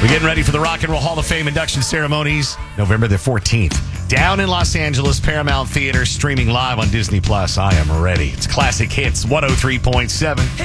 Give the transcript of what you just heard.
We're getting ready for the Rock and Roll Hall of Fame induction ceremonies, November the 14th. Down in Los Angeles, Paramount Theater, streaming live on Disney+. I am ready. It's Classic Hits 103.7.